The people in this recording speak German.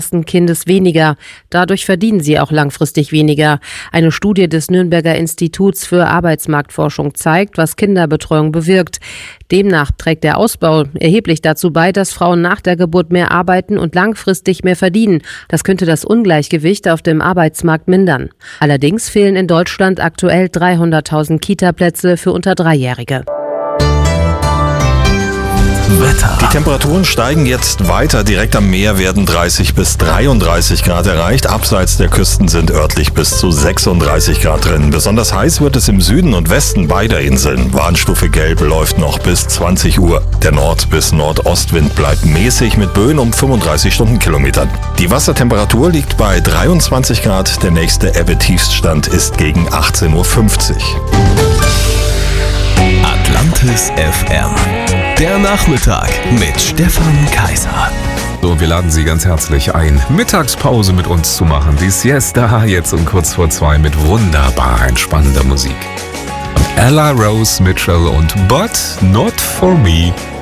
Kindes weniger. Dadurch verdienen sie auch langfristig weniger. Eine Studie des Nürnberger Instituts für Arbeitsmarktforschung zeigt, was Kinderbetreuung bewirkt. Demnach trägt der Ausbau erheblich dazu bei, dass Frauen nach der Geburt mehr arbeiten und langfristig mehr verdienen. Das könnte das Ungleichgewicht auf dem Arbeitsmarkt mindern. Allerdings fehlen in Deutschland aktuell 300.000 Kita-Plätze für unter 3-Jährige. Wetter. Die Temperaturen steigen jetzt weiter. Direkt am Meer werden 30 bis 33 Grad erreicht. Abseits der Küsten sind örtlich bis zu 36 Grad drin. Besonders heiß wird es im Süden und Westen beider Inseln. Warnstufe Gelb läuft noch bis 20 Uhr. Der Nord- bis Nordostwind bleibt mäßig mit Böen um 35 Stundenkilometern. Die Wassertemperatur liegt bei 23 Grad. Der nächste Ebbe-Tiefststand ist gegen 18.50 Uhr. Atlantis FM. Der Nachmittag mit Stefan Kaiser. So, wir laden Sie ganz herzlich ein, Mittagspause mit uns zu machen. Die Siesta jetzt um kurz vor 2 mit wunderbar entspannender Musik. Und Ella Rose Mitchell und But Not For Me.